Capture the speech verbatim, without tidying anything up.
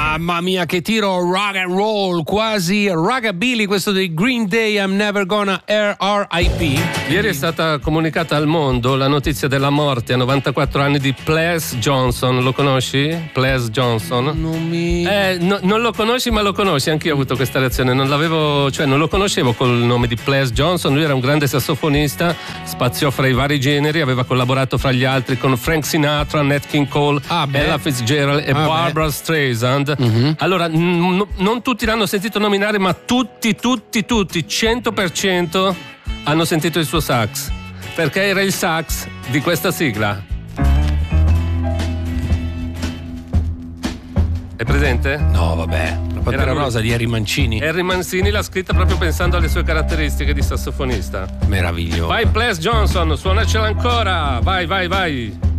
Mamma mia, che tiro rock and roll, quasi rockabilly, questo dei Green Day, I'm Never Gonna Air R I P. Ieri è stata comunicata al mondo la notizia della morte a novantaquattro anni di Ples Johnson. Lo conosci? Ples Johnson? Non mi... Eh, no, non lo conosci, ma lo conosci. Anch'io ho avuto questa reazione. Non l'avevo, cioè non lo conoscevo col nome di Ples Johnson. Lui era un grande sassofonista, spaziò fra i vari generi, aveva collaborato fra gli altri con Frank Sinatra, Nat King Cole, ah, Ella Fitzgerald e ah, Barbara beh. Streisand. Mm-hmm. Allora, n- non tutti l'hanno sentito nominare, ma tutti, tutti, tutti, cento per cento hanno sentito il suo sax, perché era il sax di questa sigla. È presente? No, vabbè, la Pantera Rosa di Harry Mancini. Harry Mancini l'ha scritta proprio pensando alle sue caratteristiche di sassofonista. Meraviglioso. Vai Ples Johnson, suonacela ancora, vai, vai, vai.